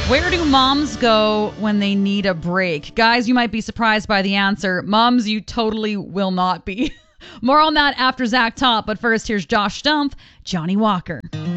Where do moms go when they need a break? Guys, you might be surprised by the answer. Moms, you totally will not be. More on that after Zach Top. But first, here's Josh Stumpf, Johnny Walker.